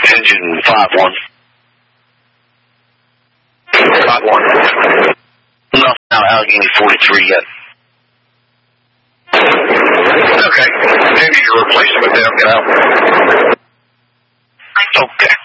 engine 5-1. 5-1. Nothing out of Allegheny 43 yet. Okay. They need to replace them if they don't get out. Okay.